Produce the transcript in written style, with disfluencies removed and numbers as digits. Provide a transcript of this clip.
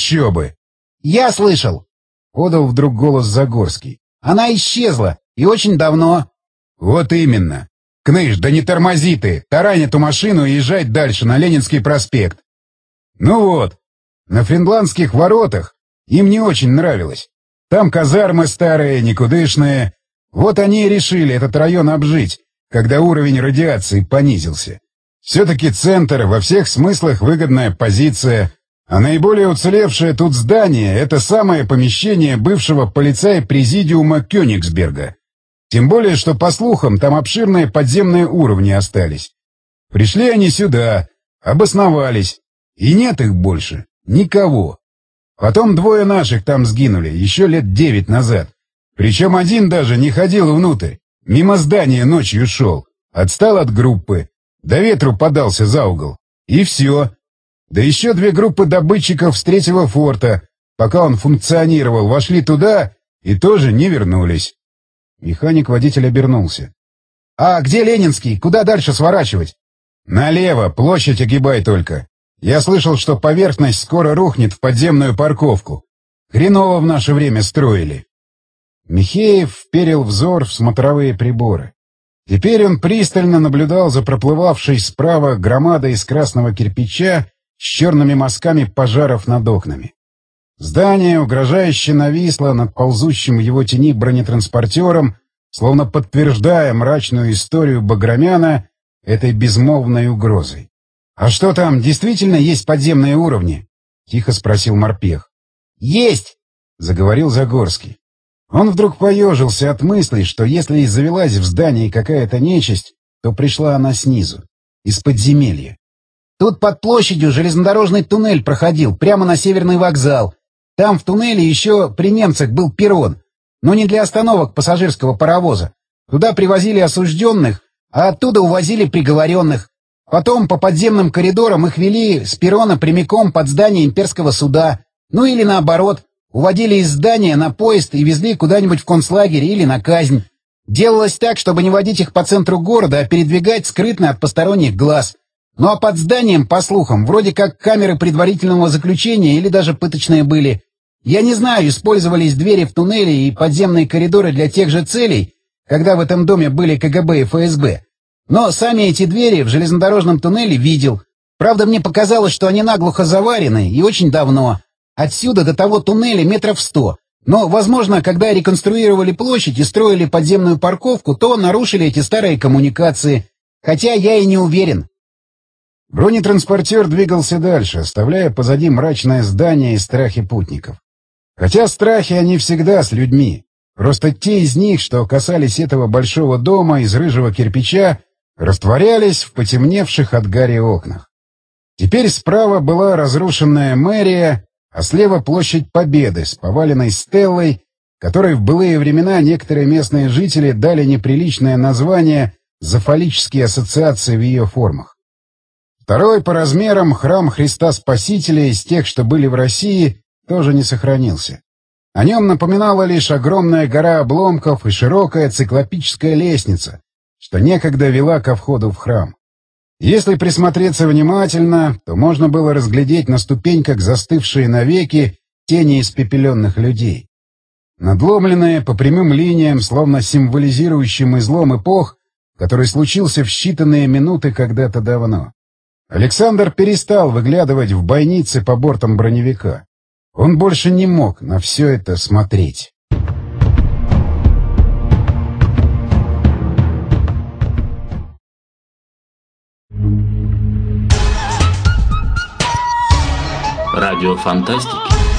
Еще бы! Я слышал, подал вдруг голос Загорский. Она исчезла, и очень давно. Вот именно. Кныш, да не тормози ты, тарань эту машину и езжай дальше, на Ленинский проспект. Ну вот, на Френдландских воротах им не очень нравилось. Там казармы старые, никудышные. Вот они и решили этот район обжить, когда уровень радиации понизился. Все-таки центр, во всех смыслах выгодная позиция, а наиболее уцелевшее тут здание — это самое помещение бывшего полицай-президиума Кёнигсберга. Тем более, что, по слухам, там обширные подземные уровни остались. Пришли они сюда, обосновались, и нет их больше, никого. Потом двое наших там сгинули, еще лет 9 назад. Причем один даже не ходил внутрь, мимо здания ночью шел, отстал от группы, до ветру подался за угол. И все. Да еще 2 группы добытчиков с 3-го форта, пока он функционировал, вошли туда и тоже не вернулись. Механик-водитель обернулся. А где Ленинский? Куда дальше сворачивать? Налево, площадь огибай только. Я слышал, что поверхность скоро рухнет в подземную парковку. Хреново в наше время строили. Михеев вперил взор в смотровые приборы. Теперь он пристально наблюдал за проплывавшей справа громадой из красного кирпича с черными мазками пожаров над окнами. Здание угрожающе нависло над ползущим в его тени бронетранспортером, словно подтверждая мрачную историю Баграмяна этой безмолвной угрозой. «А что там, действительно есть подземные уровни?» — тихо спросил морпех. «Есть!» — заговорил Загорский. Он вдруг поежился от мысли, что если и завелась в здании какая-то нечисть, то пришла она снизу, из подземелья. «Тут под площадью железнодорожный туннель проходил, прямо на Северный вокзал. Там в туннеле еще при немцах был перрон, но не для остановок пассажирского паровоза. Туда привозили осужденных, а оттуда увозили приговоренных. Потом по подземным коридорам их вели с перрона прямиком под здание имперского суда. Ну или наоборот, уводили из здания на поезд и везли куда-нибудь в концлагерь или на казнь. Делалось так, чтобы не водить их по центру города, а передвигать скрытно от посторонних глаз. Ну а под зданием, по слухам, вроде как камеры предварительного заключения или даже пыточные были. Я не знаю, использовались двери в туннеле и подземные коридоры для тех же целей, когда в этом доме были КГБ и ФСБ. Но сами эти двери в железнодорожном туннеле видел. Правда, мне показалось, что они наглухо заварены и очень давно. Отсюда до того туннеля метров 100. Но, возможно, когда реконструировали площадь и строили подземную парковку, то нарушили эти старые коммуникации. Хотя я и не уверен. Бронетранспортер двигался дальше, оставляя позади мрачное здание и страхи путников. Хотя страхи они всегда с людьми. Просто те из них, что касались этого большого дома из рыжего кирпича, растворялись в потемневших от гари окнах. Теперь справа была разрушенная мэрия, а слева площадь Победы с поваленной стеллой, которой в былые времена некоторые местные жители дали неприличное название за фаллические ассоциации в ее формах. Второй по размерам храм Христа Спасителя из тех, что были в России, тоже не сохранился. О нем напоминала лишь огромная гора обломков и широкая циклопическая лестница, что некогда вела ко входу в храм. Если присмотреться внимательно, то можно было разглядеть на ступеньках застывшие навеки тени испепеленных людей. Надломленные по прямым линиям, словно символизирующим излом эпох, который случился в считанные минуты когда-то давно. Александр перестал выглядывать в бойницы по бортам броневика. Он больше не мог на все это смотреть. Радио фантастики.